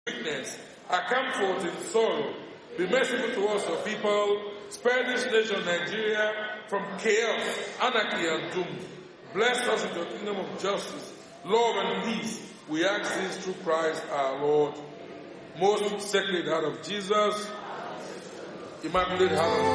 weakness. I come forth in sorrow. Be merciful towards your people. Spare this nation, Nigeria, from chaos, anarchy, and doom. Bless us with your kingdom of justice, love, and peace. We ask this through Christ our Lord. Most Sacred Heart of Jesus, Immaculate Heart of